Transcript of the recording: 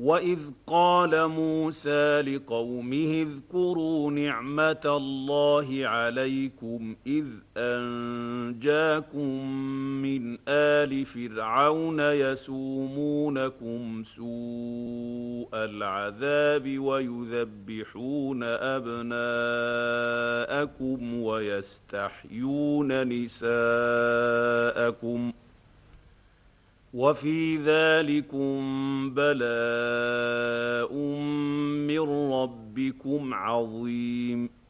وإذ قال موسى لقومه اذكروا نعمة الله عليكم إذ أنجاكم من آل فرعون يسومونكم سوء العذاب ويذبحون أبناءكم ويستحيون نساءكم وفي ذلكم بلاء من ربكم عظيم